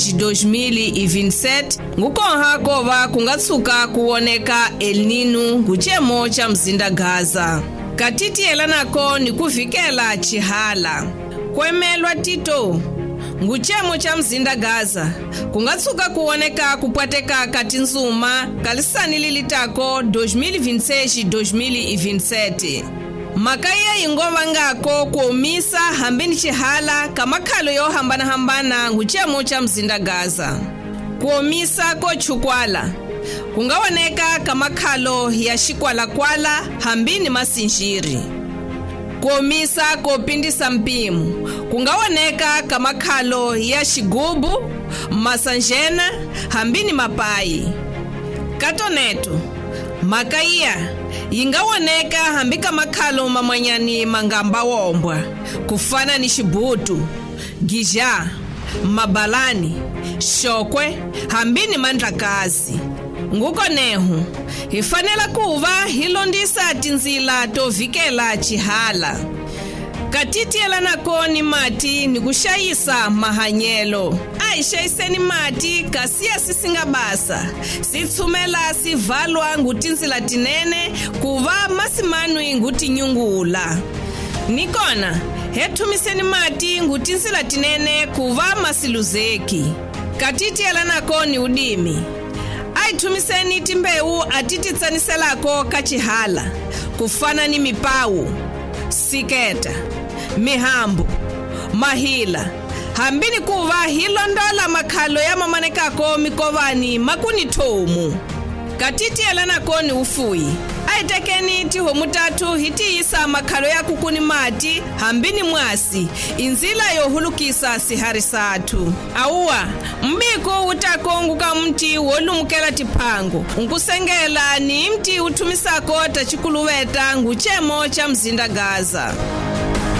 2027 ngukonha kova kungatsuka kuoneka El Nino nguchemo cha mzinda Gaza. Katiti elanako ni kuvikela chihala. Kwemelwa Tito nguchemo cha mzinda Gaza kungatsuka kuoneka kupwateka kati nzuma kalisani lilitako 2026-2027. Makaya ingova ngako kuumisa hambini chihala kamakhalo yo hambana nguchemo cha mzinda Gaza. Kuumisa ko chukwala kungaoneka kamakhalo ya shikwala-kwala hambini masinjiri. Kuumisa kopindisa mpimu kungaoneka kamakhalo ya shigubu masanjena hambini mapai. Katoneto makaya ingawoneka hambika makhalo mamanyani mangamba wombwa kufana ni shibutu, gija, mabalani, shokwe hambini mandlakazi. Nguko nehu hifanela kuva hilondisa tinzila tovikela chihala. Katiti elanako ni mati ni kushayisa mahanyelo. Aishayiseni mati kasiya sisingabasa. Sitsumela sivalwa ngutinzila tinene kuva masimanwi ngutinyungula. Nikona hetumiseni mati ngutinzila tinene kuva masiluzeki. Katiti elanako ni udimi. Aitumiseni timbeu atititsaniselako kachihala kufana ni mipawu, siketa, mihambu, mahila hambini kuva hilondola makhalo ya mamanekako mikovani makuni tomu. Katiti elanako ni ufuyi. Aitekeni tihomu tatu hitiyisa makhalo ya kukuni mati hambini mwasi inzila yohulukisa sihari satu. Auwa mbiko utakonguka mti wolumukela tipango nkusengela ni mti utumisako tachikuluweta nguchemo cha mzinda Gaza.